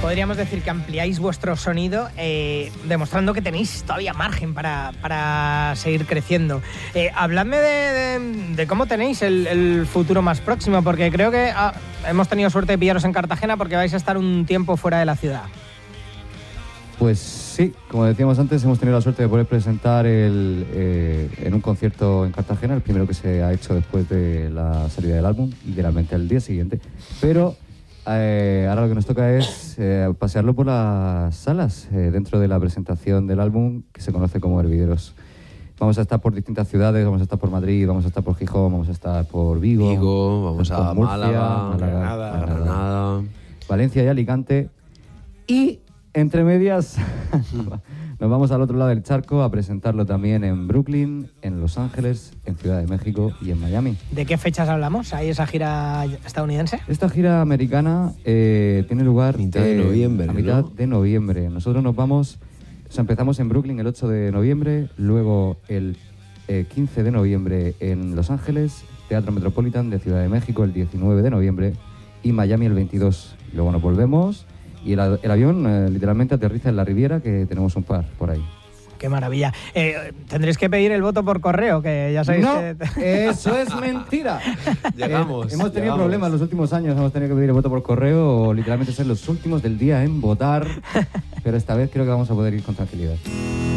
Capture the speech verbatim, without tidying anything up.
podríamos decir que ampliáis vuestro sonido, eh, demostrando que tenéis todavía margen para, para seguir creciendo. Eh, habladme de, de, de cómo tenéis el, el futuro más próximo, porque creo que ah, hemos tenido suerte de pillaros en Cartagena porque vais a estar un tiempo fuera de la ciudad. Pues sí, como decíamos antes, hemos tenido la suerte de poder presentar el, eh, en un concierto en Cartagena, el primero que se ha hecho después de la salida del álbum, literalmente al día siguiente. Pero eh, ahora lo que nos toca es eh, pasearlo por las salas eh, dentro de la presentación del álbum, que se conoce como Hervideros. Vamos a estar por distintas ciudades, vamos a estar por Madrid, vamos a estar por Gijón, vamos a estar por Vigo, Vigo vamos a Murcia, Málaga, Málaga, Granada, Granada, Granada, Valencia y Alicante. Y entre medias nos vamos al otro lado del charco a presentarlo también en Brooklyn, en Los Ángeles, en Ciudad de México y en Miami. ¿De qué fechas hablamos? ¿Hay esa gira estadounidense? Esta gira americana eh, tiene lugar mitad de eh, noviembre, a mitad ¿no? de noviembre. Nosotros nos vamos, o sea, empezamos en Brooklyn el ocho de noviembre, luego el eh, quince de noviembre en Los Ángeles, Teatro Metropolitan de Ciudad de México el diecinueve de noviembre y Miami el veintidós. Luego nos volvemos. Y el, el avión eh, literalmente aterriza en la Riviera, que tenemos un par por ahí. Qué maravilla. Eh, tendréis que pedir el voto por correo, que ya sabéis no, que... eso es mentira. Llegamos. Eh, hemos tenido llegamos. problemas en los últimos años, hemos tenido que pedir el voto por correo o literalmente ser los últimos del día en votar, pero esta vez creo que vamos a poder ir con tranquilidad.